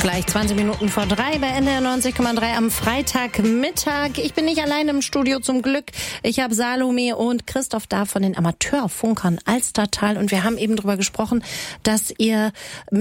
Gleich 20 Minuten vor 3 bei NDR 90,3 am Freitagmittag. Ich bin nicht allein im Studio, zum Glück. Ich habe Salome und Christoph da von den Amateurfunkern Alstertal und wir haben eben darüber gesprochen, dass ihr